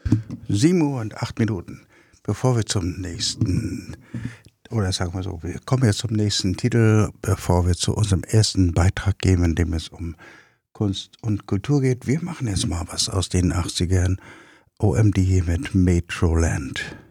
7 Uhr und 8 Minuten. Bevor wir zum nächsten, oder sagen wir so, wir kommen jetzt zum nächsten Titel, bevor wir zu unserem ersten Beitrag gehen, in dem es um Kunst und Kultur geht. Wir machen jetzt mal was aus den 80ern. OMD mit Metroland.